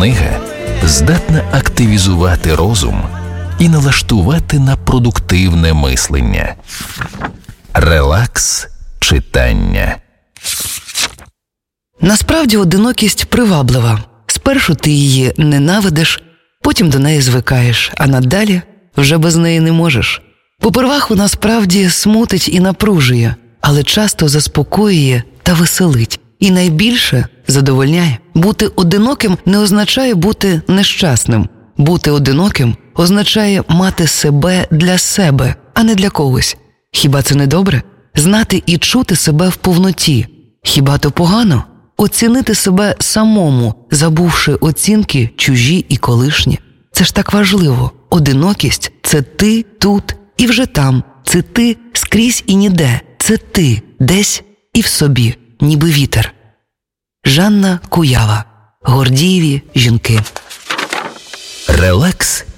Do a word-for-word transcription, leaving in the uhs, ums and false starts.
Книга здатна активізувати розум і налаштувати на продуктивне мислення. Релакс читання. Насправді одинокість приваблива. Спершу ти її ненавидиш, потім до неї звикаєш, а надалі вже без неї не можеш. Попервах вона справді смутить і напружує, але часто заспокоює та веселить. І найбільше задовольняє. Бути одиноким не означає бути нещасним. Бути одиноким означає мати себе для себе, а не для когось. Хіба це не добре? Знати і чути себе в повноті. Хіба то погано? Оцінити себе самому, забувши оцінки чужі і колишні. Це ж так важливо. Одинокість – це ти тут і вже там. Це ти скрізь і ніде. Це ти десь і в собі, ніби вітер. Жанна Куява. Гордієві жінки. Релакс